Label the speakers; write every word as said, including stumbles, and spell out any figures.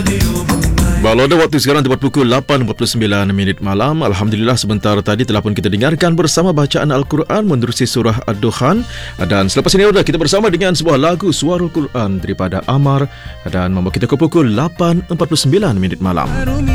Speaker 1: Balada waktu sekarang tepat pukul lapan empat puluh sembilan minit malam. Alhamdulillah sebentar tadi telah pun kita dengarkan bersama bacaan Al-Quran menerusi surah Ad-Dukhan. Dan selepas ini sudah kita bersama dengan sebuah lagu Suara Quran daripada Amar dan membawa kita ke pukul lapan empat puluh sembilan minit malam.